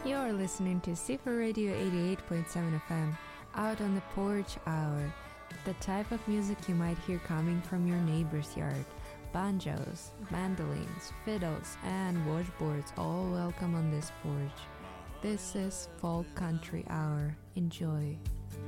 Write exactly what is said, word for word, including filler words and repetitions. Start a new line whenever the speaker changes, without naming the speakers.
You're listening to Sifa Radio eighty-eight point seven F M, Out on the Porch Hour. The type of music you might hear coming from your neighbor's yard. Banjos, mandolins, fiddles, and washboards all welcome on this porch. This is Folk Country Hour. Enjoy.